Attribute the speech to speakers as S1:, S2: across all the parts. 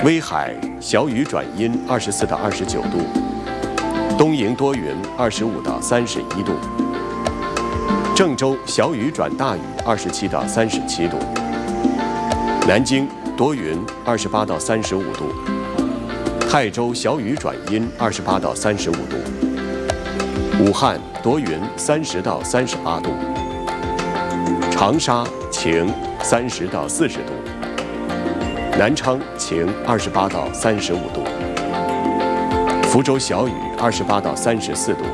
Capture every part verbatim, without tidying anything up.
S1: 威海小雨转阴二十四到二十九度，东营多云二十五到三十一度，郑州小雨转大雨二十七到三十七度，南京多云二十八到三十五度，泰州小雨转阴二十八到三十五度，武汉多云三十到三十八度，长沙晴三十到四十度，南昌晴二十八到三十五度，福州小雨二十八到三十四度，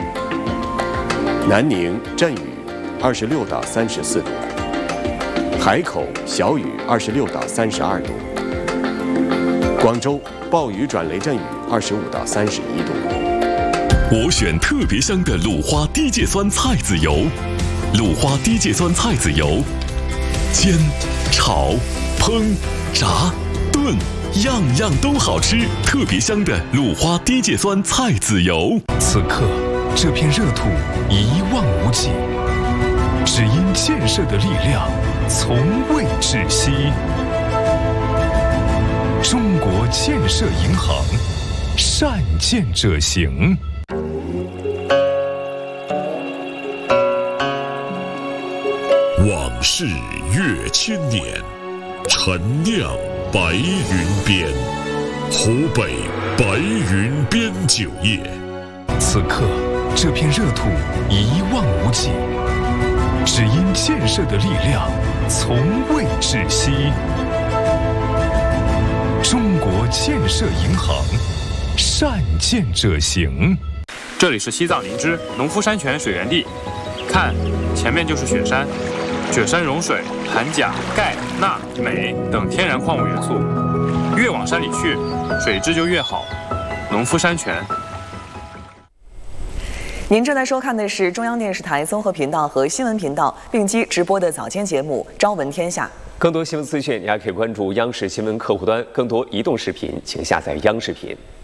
S1: 南宁阵雨二十六到三十四度，海口小雨二十六到三十二度，广州暴雨转雷阵雨二十五到三十一度。
S2: 我选特别香的鲁花低芥酸菜籽油，鲁花低芥酸菜籽油，煎、炒、烹、炸、炖，样样都好吃。特别香的鲁花低芥酸菜籽油。
S3: 此刻，这片热土一望无际，只因建设的力量从未窒息。中国建设银行，善建者行。
S2: 往事越千年，陈酿白云边，湖北白云边酒业。
S3: 此刻，这片热土一望无际，只因建设的力量从未窒息。中国建设银行，善建者行。
S4: 这里是西藏林芝农夫山泉水源地，看，前面就是雪山。雪山融水含钾、钙、钠、镁等天然矿物元素，越往山里去，水质就越好。农夫山泉。
S5: 您正在收看的是中央电视台综合频道和新闻频道并机直播的早间节目《朝闻天下》。
S6: 更多新闻资讯，你还可以关注央视新闻客户端。更多移动视频，请下载央视频。